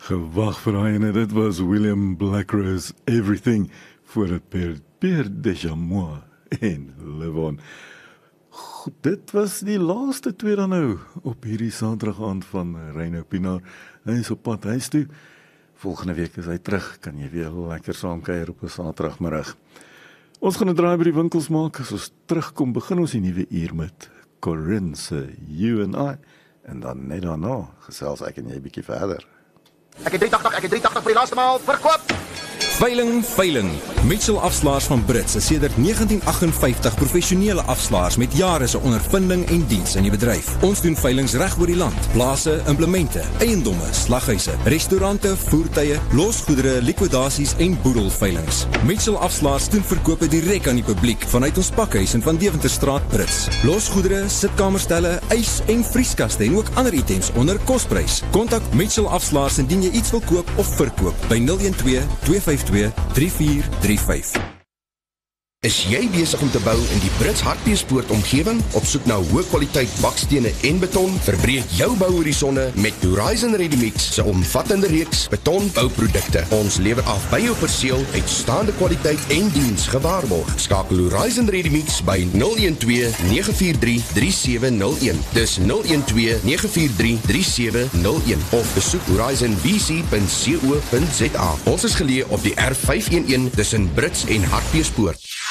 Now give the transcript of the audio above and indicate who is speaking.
Speaker 1: Gewag vir hy en dit was William Blackrose Everything voor het Pierre Dechamois en Live On. Goed, dit was die laaste twee dan nou op hierdie Saterdag-aand van Reino Pinaar. Hy is op pad huis toe. Volgende week is hy terug, kan jy weer lekker saamkuier op 'n Saterdagmiddag. Ons gaan 'n draai by die winkels maak. As ons terugkom, begin ons die nuwe uur met Corinne se You and I. En dan net daarna gesels ek en jy 'n bietjie verder.
Speaker 2: Ek het 380 vir die laaste maal verkoop.
Speaker 3: Veiling. Mitchell Afslaers van Brits is sedert 1958 professionele afslaers met jare se ondervinding en diens in die bedryf. Ons doen veilings reg oor die land. Plase, implemente, eiendomme, slaghuise, restaurante, voertuie, losgoedere, likwidasies en boedelveilings. Mitchell Afslaers doen verkope direk aan die publiek vanuit ons pakhuis in Van Deventerstraat, Brits. Losgoedere, sitkamerstelle, ys en vrieskaste en ook ander items onder kosprys. Kontak Mitchell Afslaers indien jy iets wil koop of verkoop by 012 252 3435.
Speaker 4: Is jy besig om te bou in die Brits Hartbeespoort omgewing? Op soek na hoë kwaliteit bakstene en beton? Verbreek jou bouhorisonne met Horizon Ready-Mix se omvattende reeks betonbouprodukte. Ons lewer af by jou perseel uitstaande kwaliteit en diens gewaarborg. Skakel Horizon Ready-Mix by 012 943 3701. Dis 012 943 3701 of besoek horizonbc.co.za. Ons is geleë op die R511 tussen Brits en Hartbeespoort.